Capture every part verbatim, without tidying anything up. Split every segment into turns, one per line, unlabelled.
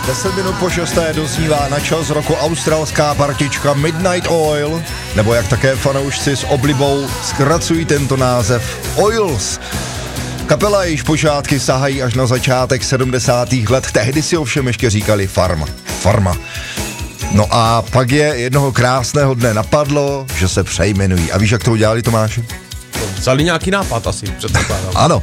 deset minut po šesté doznívá na čas roku australská partička Midnight Oil, nebo jak také fanoušci s oblibou zkracují tento název Oils. Kapela, jejíž počátky sahají až na začátek sedmdesátých let, tehdy si ovšem ještě říkali Farma. Farma. No a pak je jednoho krásného dne napadlo, že se přejmenují. A víš, jak to udělali, Tomáši?
Vzali nějaký nápad asi, předpokládám.
Ano.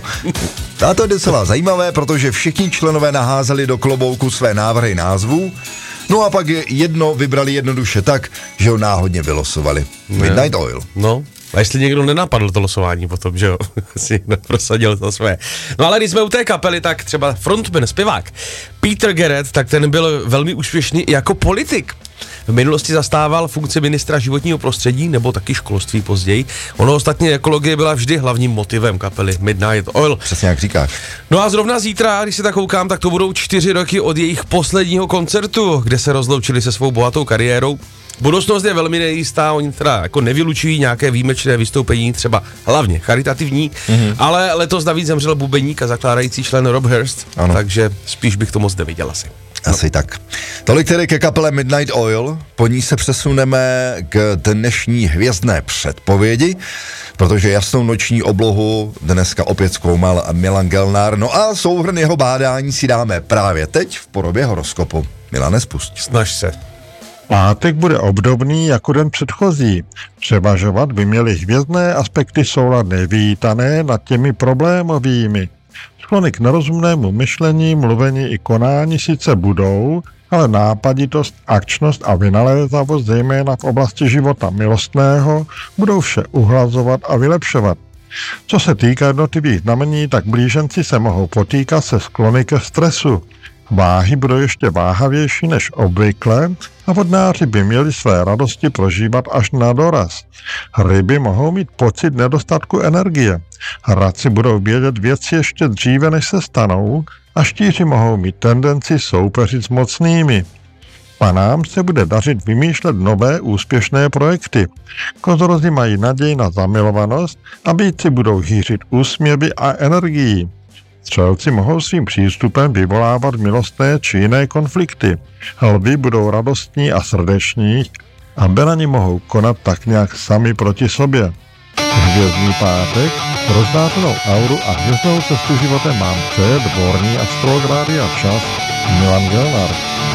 A to je docela zajímavé, protože všichni členové naházeli do klobouku své návrhy názvů, no a pak je jedno vybrali jednoduše tak, že ho náhodně vylosovali. Midnight Oil.
No, a jestli někdo nenapadl to losování potom, že jo, si prosadil to své. No ale když jsme u té kapely, tak třeba frontman, zpěvák Peter Garrett, tak ten byl velmi úspěšný jako politik. V minulosti zastával funkci ministra životního prostředí nebo taky školství později. Ono ostatně ekologie byla vždy hlavním motivem kapely Midnight Oil.
Přesně jak říkáš.
No a zrovna zítra, když se tak koukám, tak to budou čtyři roky od jejich posledního koncertu, kde se rozloučili se svou bohatou kariérou. Budoucnost je velmi nejistá, oni teda jako nevylučují nějaké výjimečné vystoupení, třeba hlavně charitativní, mm-hmm. ale letos navíc zemřel bubeník a zakládající člen Rob Hurst, ano. Takže spíš bych to moc neviděl asi.
Asi no. Tak. Tolik tedy ke kapele Midnight Oil, po ní se přesuneme k dnešní hvězdné předpovědi, protože jasnou noční oblohu dneska opět zkoumal Milan Gelnár, no a souhrn jeho bádání si dáme právě teď v podobě horoskopu. Milane, spust.
Snaž se.
Pátek bude obdobný jako den předchozí. Převažovat by měly hvězdné aspekty souladné vítané nad těmi problémovými. Sklony k nerozumnému myšlení, mluvení i konání sice budou, ale nápaditost, akčnost a vynalézavost, zejména v oblasti života milostného, budou vše uhlazovat a vylepšovat. Co se týká jednotlivých znamení, tak blíženci se mohou potýkat se sklony ke stresu. Váhy budou ještě váhavější než obvykle a vodnáři by měli své radosti prožívat až na doraz. Ryby mohou mít pocit nedostatku energie. Raci budou vědět věci ještě dříve, než se stanou, a štíři mohou mít tendenci soupeřit s mocnými. Panám se bude dařit vymýšlet nové úspěšné projekty. Kozorozi mají naději na zamilovanost a býci budou hýřit úsměvy a energií. Střelci mohou svým přístupem vyvolávat milostné či jiné konflikty. Lvi budou radostní a srdeční a berani mohou konat tak nějak sami proti sobě. Hvězdný pátek, rozdátenou auru a hvězdnou cestu životem mám před dvorní astrolog Rádia Čas Milan Gelnár.